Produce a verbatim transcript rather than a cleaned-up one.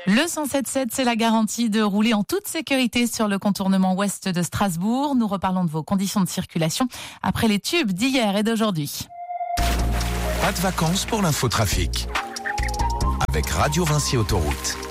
Le cent sept sept, c'est la garantie de rouler en toute sécurité sur le contournement ouest de Strasbourg. Nous reparlons de vos conditions de circulation après les tubes d'hier et d'aujourd'hui. Pas de vacances pour l'infotrafic. Avec Radio Vinci Autoroute.